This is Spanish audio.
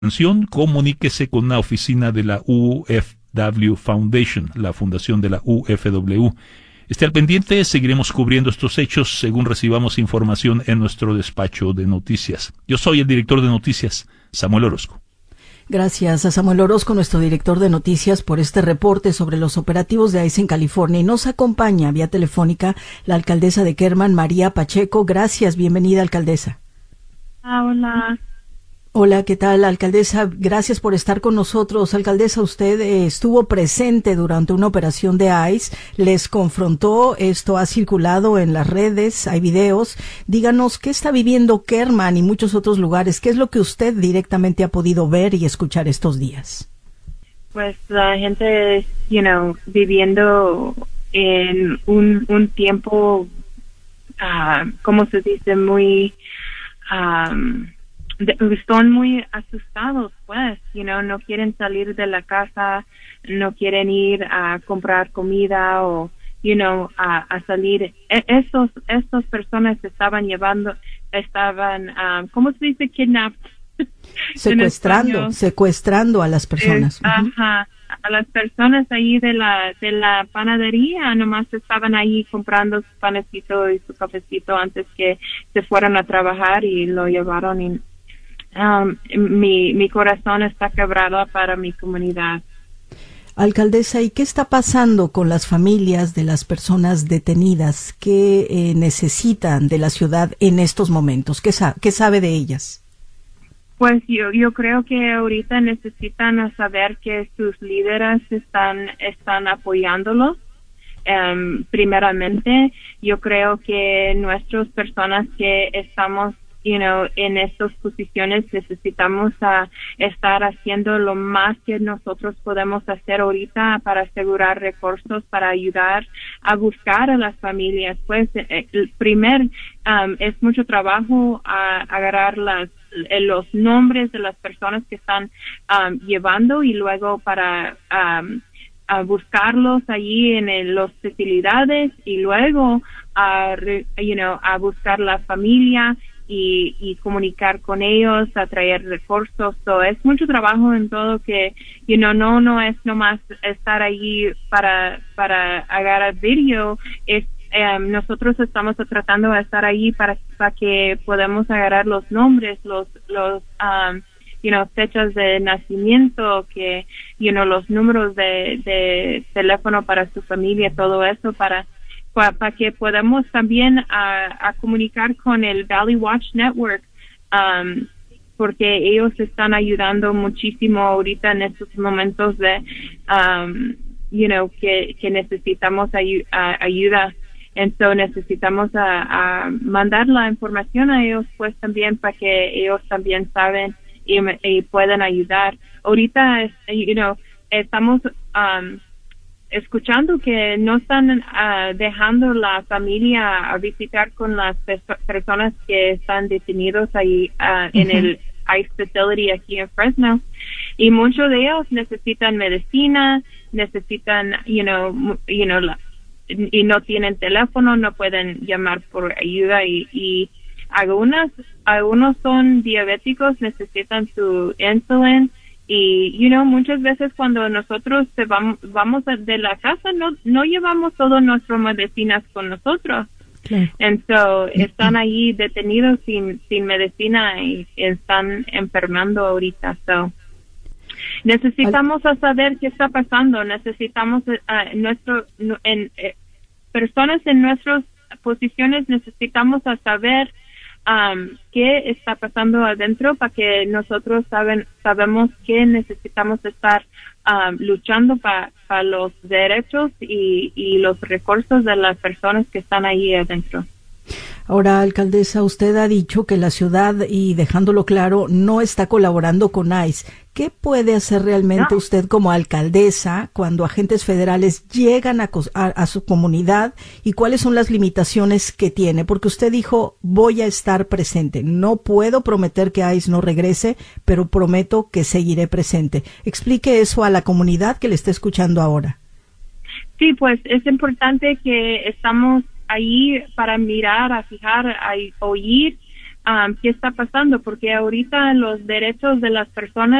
comuníquese con una oficina de la UFW Foundation, la fundación de la UFW. Esté al pendiente, seguiremos cubriendo estos hechos según recibamos información en nuestro despacho de noticias. Yo soy el director de noticias, Samuel Orozco. Gracias a Samuel Orozco, nuestro director de noticias, por este reporte sobre los operativos de ICE en California. Y nos acompaña vía telefónica la alcaldesa de Kerman, María Pacheco. Gracias, bienvenida, alcaldesa. Hola. Hola, ¿qué tal, alcaldesa? Gracias por estar con nosotros. Alcaldesa, usted estuvo presente durante una operación de ICE, les confrontó, esto ha circulado en las redes, hay videos. Díganos, ¿qué está viviendo Kerman y muchos otros lugares? ¿Qué es lo que usted directamente ha podido ver y escuchar estos días? Pues la gente, viviendo en un tiempo, ¿cómo se dice? Muy... son muy asustados, pues, no quieren salir de la casa, no quieren ir a comprar comida o, a salir. Estas personas estaban, ¿cómo se dice? Secuestrando a las personas. Ajá, a las personas ahí de la panadería, nomás estaban ahí comprando su panecito y su cafecito antes que se fueran a trabajar y lo llevaron y mi corazón está quebrado para mi comunidad. Alcaldesa, ¿y qué está pasando con las familias de las personas detenidas que necesitan de la ciudad en estos momentos? ¿Qué sabe de ellas? Pues yo creo que ahorita necesitan saber que sus líderes están apoyándolos. Primeramente, yo creo que nuestras personas que estamos en estas posiciones necesitamos estar haciendo lo más que nosotros podemos hacer ahorita para asegurar recursos, para ayudar a buscar a las familias. Pues el primer es mucho trabajo agarrar los nombres de las personas que están llevando y luego para a buscarlos allí en las facilidades y luego a buscar la familia y comunicar con ellos, a traer recursos. Es mucho trabajo en todo que, no es nomás estar allí para agarrar video. Nosotros estamos tratando de estar allí para que podamos agarrar los nombres, los fechas de nacimiento, que, los números de teléfono para su familia, todo eso para que podamos también a comunicar con el Valley Watch Network, porque ellos están ayudando muchísimo ahorita en estos momentos de, que necesitamos ayuda. Entonces necesitamos a mandar la información a ellos, pues también para que ellos también saben y puedan ayudar. Ahorita, estamos escuchando que no están dejando la familia a visitar con las personas que están detenidos ahí en el ICE facility aquí en Fresno, y muchos de ellos necesitan medicina, necesitan y no tienen teléfono, no pueden llamar por ayuda y algunos son diabéticos, necesitan su insulina. Y, muchas veces cuando nosotros vamos de la casa, no llevamos todas nuestras medicinas con nosotros. Claro. Entonces, están ahí detenidos sin medicina y están enfermando ahorita. Necesitamos saber qué está pasando. Necesitamos, personas en nuestras posiciones, necesitamos saber qué está pasando adentro para que nosotros sabemos que necesitamos estar luchando para los derechos y los recursos de las personas que están ahí adentro. Ahora, alcaldesa, usted ha dicho que la ciudad, y dejándolo claro, no está colaborando con ICE. ¿Qué puede hacer realmente usted como alcaldesa cuando agentes federales llegan a su comunidad, y cuáles son las limitaciones que tiene? Porque usted dijo, voy a estar presente. No puedo prometer que ICE no regrese, pero prometo que seguiré presente. Explique eso a la comunidad que le está escuchando ahora. Sí, pues es importante que estamos ahí para mirar, a fijar, a oír qué está pasando, porque ahorita los derechos de las personas